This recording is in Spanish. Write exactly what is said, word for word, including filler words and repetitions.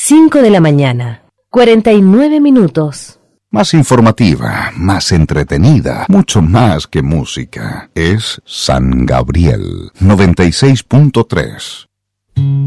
cinco de la mañana, cuarenta y nueve minutos. Más informativa, más entretenida, mucho más que música. Es San Gabriel noventa y seis punto tres.